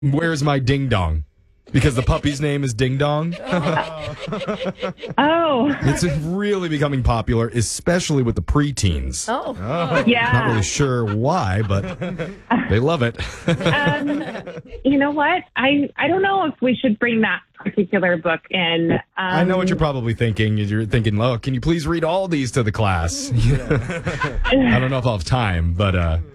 Where's My Ding Dong? Because the puppy's name is Ding Dong. Oh. It's really becoming popular, especially with the preteens. Oh. Yeah. Not really sure why, but they love it. You know what? I don't know if we should bring that particular book in. I know what you're probably thinking. You're thinking, "Oh, can you please read all these to the class?" I don't know if I'll have time, but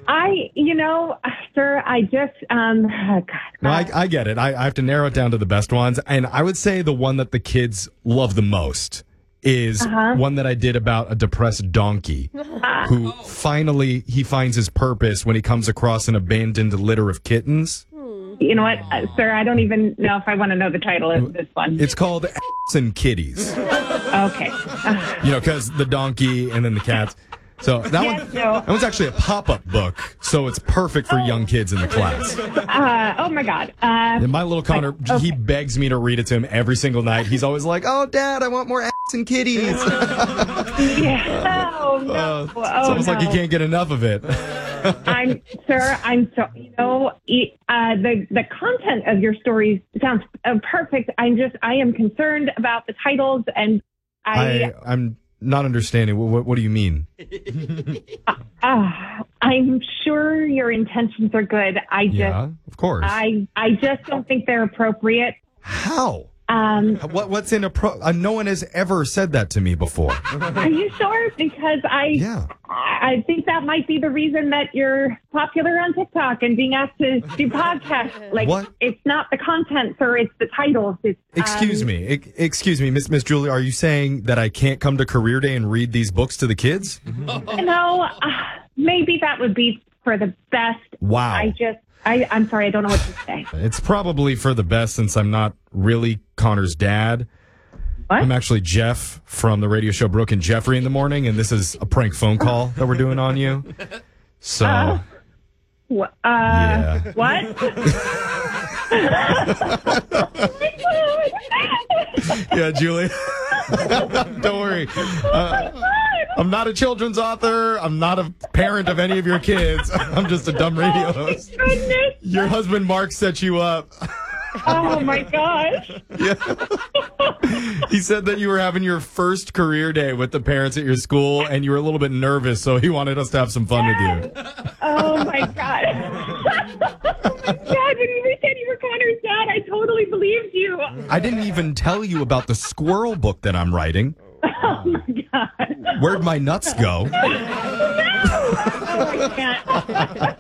sir, I just God. no, I get it. I have to narrow it down to the best ones, and I would say the one that the kids love the most is one that I did about a depressed donkey who finally he finds his purpose when he comes across an abandoned litter of kittens. You know what, sir? I don't even know if I want to know the title of this one. It's called Ass and Kitties. Okay. Because the donkey and then the cats. So that one's actually a pop-up book, so it's perfect for young kids in the class. Oh my God. And my little Connor, he begs me to read it to him every single night. He's always like, "Oh, Dad, I want more ass and kitties." Yeah. Oh no. It's almost like he can't get enough of it. I'm so, the content of your stories sounds perfect. I am concerned about the titles, and I'm not understanding. What do you mean? I'm sure your intentions are good. Yeah, of course. I just don't think they're appropriate. How? What's inappropriate? No one has ever said that to me before. Are you sure? Because I think that might be the reason that you're popular on TikTok and being asked to do podcasts. Like, what? It's not the content, sir. It's the titles. Excuse me, Miss Julie. Are you saying that I can't come to Career Day and read these books to the kids? No, maybe that would be for the best. Wow. I'm sorry, I don't know what to say. It's probably for the best since I'm not really Connor's dad. What? I'm actually Jeff from the radio show Brooke and Jeffrey in the Morning, and this is a prank phone call that we're doing on you. So, yeah. What? Yeah, Julie. Don't worry. I'm not a children's author. I'm not a parent of any of your kids. I'm just a dumb radio host. Goodness. Your husband Mark set you up. Oh my gosh. Yeah. He said that you were having your first career day with the parents at your school and you were a little bit nervous, so he wanted us to have some fun with you. Oh my God. Oh my God, when you said you were Connor's dad, I totally believed you. I didn't even tell you about the squirrel book that I'm writing. Oh my God. Where'd my nuts go? No! Oh, I can't.